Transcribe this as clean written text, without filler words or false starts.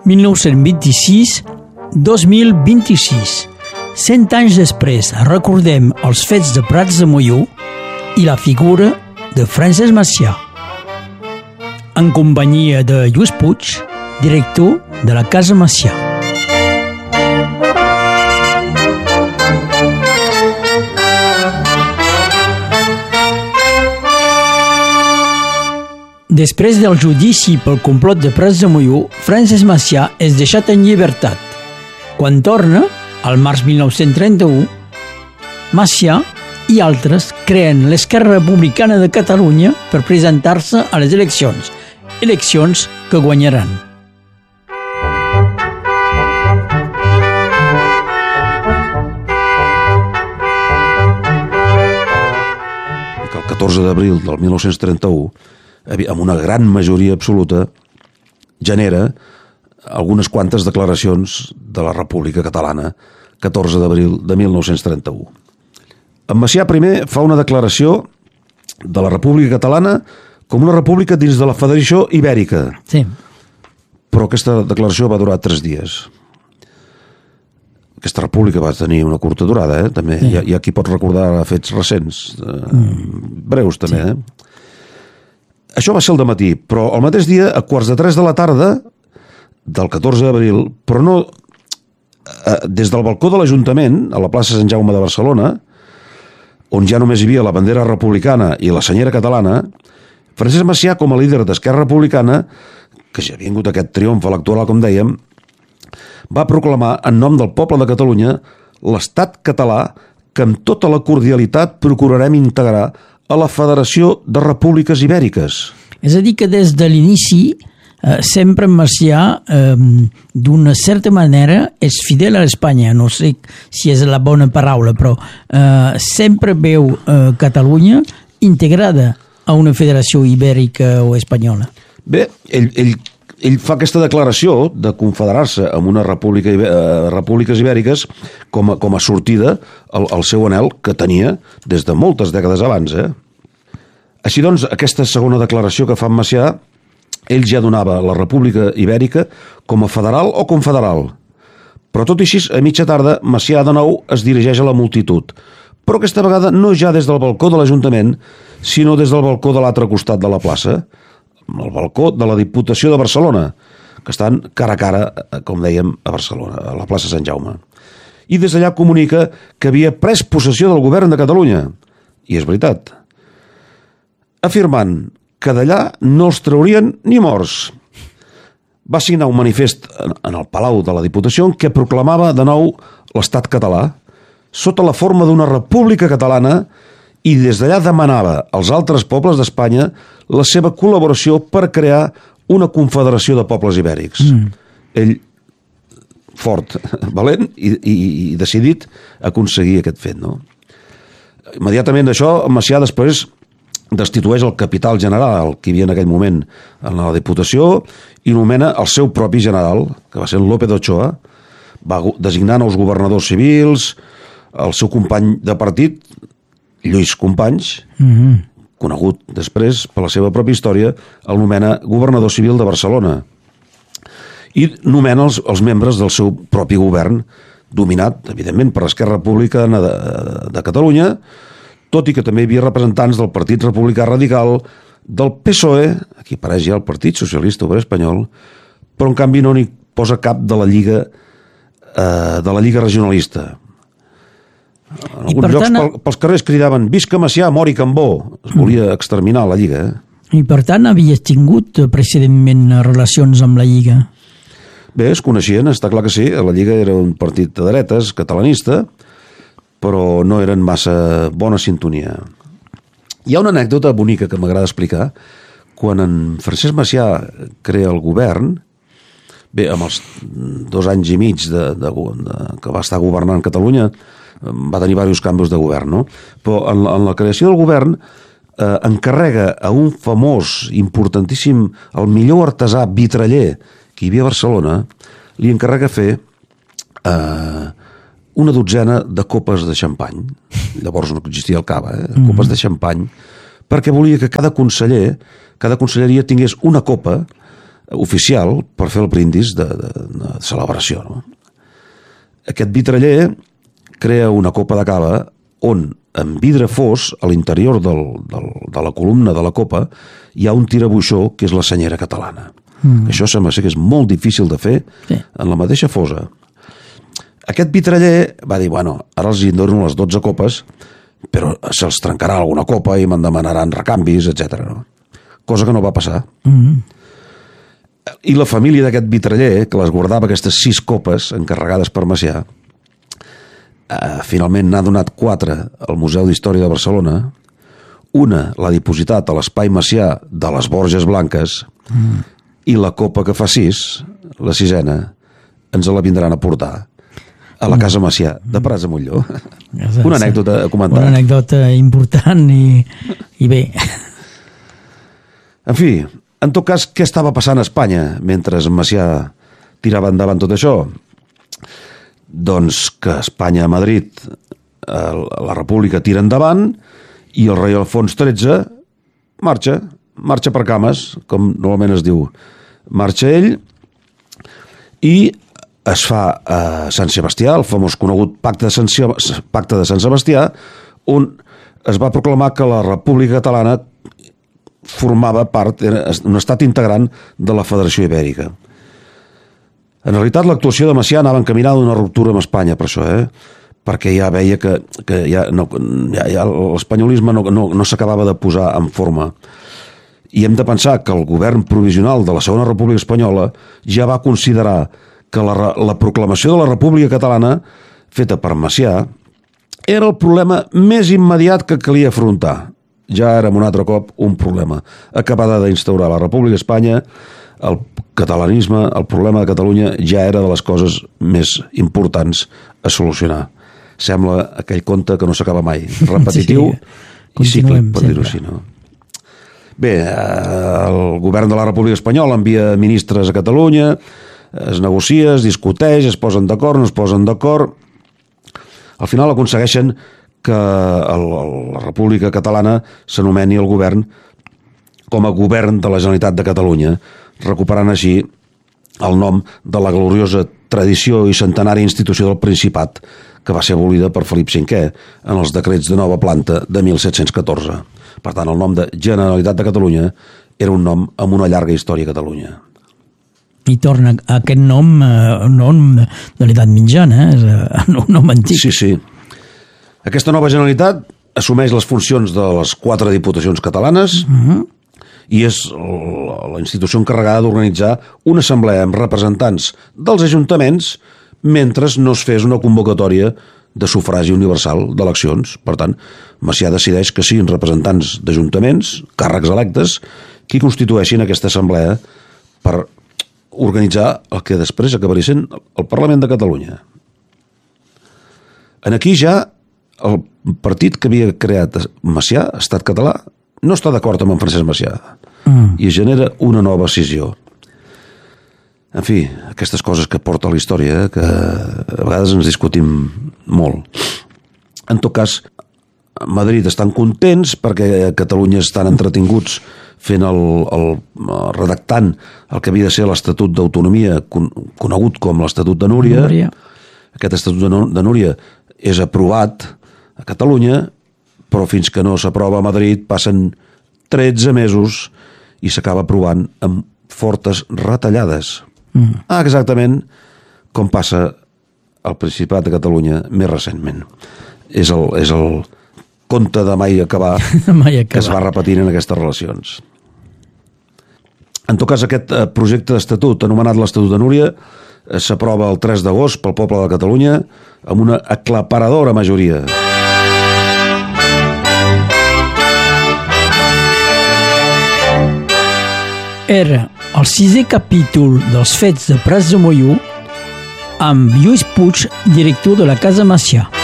1926-2026. 100 anys després recordem els fets de Prats de Molló i la figura de Francesc Macià, en companyia de Lluís Puig, director de la Casa Macià. Després del judici pel complot de Prats de Molló, Francesc Macià és deixat en llibertat. Quan torna, al març 1931, Macià i altres creen l'Esquerra Republicana de Catalunya per presentar-se a les eleccions que guanyaran. El 14 d'abril del 1931, amb una gran majoria absoluta, genera algunes quantes declaracions de la República Catalana, 14 d'abril de 1931. En Macià primer fa una declaració de la República Catalana com una república dins de la Federació Ibèrica. Sí. Però aquesta declaració va durar 3 dies. Aquesta república va tenir una curta durada, també. Sí. Hi ha qui pot recordar fets recents, breus també. Sí. Això va ser al dematí, però el mateix dia, a 2:45 de la tarda del 14 d'abril, però no des del balcó de l'Ajuntament, a la plaça Sant Jaume de Barcelona, on ja només hi havia la bandera republicana i la senyera catalana, Francesc Macià, com a líder d'Esquerra Republicana, que ja havia vingut aquest triomf electoral, com dèiem, va proclamar en nom del poble de Catalunya l'estat català que amb tota la cordialitat procurarem integrar a la Federació de Repúbliques Ibèriques. És a dir, que des de l'inici sempre Macià, d'una certa manera, és fidel a Espanya. No sé si és la bona paraula, però sempre veu Catalunya integrada a una federació ibèrica o espanyola. Bé, ell fa aquesta declaració de confederar-se amb una repúbliques ibèriques com a sortida al seu anhel que tenia des de moltes dècades abans. Així doncs, aquesta segona declaració que fa en Macià, ell ja donava la República Ibèrica com a federal o confederal. Però tot i així, a mitja tarda, Macià de nou es dirigeix a la multitud, però aquesta vegada no ja des del balcó de l'Ajuntament, sinó des del balcó de l'altre costat de la plaça, el balcó de la Diputació de Barcelona, que estan cara a cara, com dèiem, a Barcelona, a la plaça Sant Jaume. I des d'allà comunica que havia pres possessió del govern de Catalunya. I és veritat. Afirmant que d'allà no els traurien ni morts. Va signar un manifest en el Palau de la Diputació en què proclamava de nou l'estat català, sota la forma d'una república catalana, i des d'allà demanava als altres pobles d'Espanya la seva col·laboració per crear una confederació de pobles ibèrics. Ell, fort, valent i decidit a aconseguir aquest fet, no? Immediatament d'això, Macià després destitueix el capital general que hi havia en aquell moment en la Diputació i nomena el seu propi general, que va ser López Ochoa, va designar nous governadors civils, el seu company de partit, Lluís Companys, conegut després per la seva pròpia història, el nomena governador civil de Barcelona i nomena els membres del seu propi govern, dominat, evidentment, per l'Esquerra Republicana de Catalunya, tot i que també hi havia representants del Partit Republicà Radical, del PSOE, aquí apareix ja el Partit Socialista Obrer Espanyol, però en canvi no n'hi posa cap de la Lliga Regionalista. En alguns llocs pels carrers cridaven «Visca Macià, mori Cambó». Es volia exterminar la Lliga. I per tant havies tingut precedentment relacions amb la Lliga? Bé, es coneixien, està clar que sí. La Lliga era un partit de dretes, catalanista, però no eren massa bona sintonia. Hi ha una anècdota bonica que m'agrada explicar. Quan en Francesc Macià crea el govern, bé, amb els 2 anys i mig que va estar governant Catalunya, va tenir diversos canvis de govern, no? Però en la creació del govern encarrega a un famós, importantíssim, el millor artesà vitraller que hi havia a Barcelona, li encarrega fer una dotzena de copes de xampany. Llavors no existia el cava, copes de xampany, perquè volia que cada conselleria tingués una copa oficial per fer el brindis de celebració. No? Aquest vitraller crea una copa de cava on, en vidre fos, a l'interior de la columna de la copa, hi ha un tirabuixó que és la senyera catalana. Això sembla ser que és molt difícil de fer en la mateixa fosa. Aquest vitraller va dir, bueno, ara els dono les 12 copes, però se'ls trencarà alguna copa i me'n demanaran recanvis, etc. No? Cosa que no va passar. I la família d'aquest vitraller, que les guardava aquestes 6 copes encarregades per Macià, finalment n'ha donat 4 al Museu d'Història de Barcelona. Una l'ha dipositat a l'Espai Macià de les Borges Blanques i la copa que fa 6, la 6ena, ens la vindran a portar a la Casa Macià de Prats de Molló. Una anècdota a comentar. Una anècdota important i bé. En fi, en tot cas, què estava passant a Espanya mentre Macià tirava endavant tot això? Doncs que Espanya, a Madrid, la República tira endavant i el rei Alfons XIII marxa per cames, com normalment es diu. Marxa ell i es fa a Sant Sebastià, el famós conegut Pacte de Sant Sebastià, on es va proclamar que la República Catalana formava part, era un estat integrant de la Federació Ibèrica. En realitat, l'actuació de Macià anava encaminada a una ruptura amb Espanya, per això, perquè ja veia que l'espanyolisme no s'acabava de posar en forma. I hem de pensar que el govern provisional de la Segona República Espanyola ja va considerar que la proclamació de la República Catalana, feta per Macià, era el problema més immediat que calia afrontar. Ja érem un altre cop un problema. Acabada d'instaurar la República Espanya, el catalanisme, el problema de Catalunya ja era de les coses més importants a solucionar. Sembla aquell conte que no s'acaba mai. Repetitiu i cíclic, per dir-ho així. No? Bé, el govern de la República Espanyola envia ministres a Catalunya, es negocia, es discuteix, es posen d'acord, no es posen d'acord. Al final aconsegueixen que la República Catalana s'anomeni el govern com a govern de la Generalitat de Catalunya, recuperant així el nom de la gloriosa tradició i centenària institució del Principat, que va ser abolida per Felip V en els decrets de nova planta de 1714. Per tant, el nom de Generalitat de Catalunya era un nom amb una llarga història a Catalunya. I torna aquest nom, un nom de l'edat mitjana, és un nom antic. Sí, sí. Aquesta nova Generalitat assumeix les funcions de les 4 diputacions catalanes i és la institució encarregada d'organitzar una assemblea amb representants dels ajuntaments mentre no es fes una convocatòria de sufragi universal d'eleccions. Per tant, Macià decideix que siguin representants d'ajuntaments, càrrecs electes, qui constitueixin aquesta assemblea per organitzar el que després acabaria sent el Parlament de Catalunya. En aquí ja el partit que havia creat Macià, Estat Català, no està d'acord amb en Francesc Macià i genera una nova escissió. En fi, aquestes coses que porta la història, que a vegades ens discutim molt. En tot cas, a Madrid estan contents perquè a Catalunya estan entretinguts fent redactant el que havia de ser l'Estatut d'Autonomia, conegut com l'Estatut de Núria. Aquest Estatut de Núria és aprovat a Catalunya, però fins que no s'aprova a Madrid passen 13 mesos i s'acaba aprovant amb fortes retallades. Exactament com passa al Principat de Catalunya més recentment. És el conte de mai acabar que es va repetint en aquestes relacions. En tot cas, aquest projecte d'estatut, anomenat l'Estatut de Núria, s'aprova el 3 d'agost pel poble de Catalunya amb una aclaparadora majoria. Era el 6è capítol dels Fets de Prats de Molló amb Lluís Puig, director de la Casa Macià.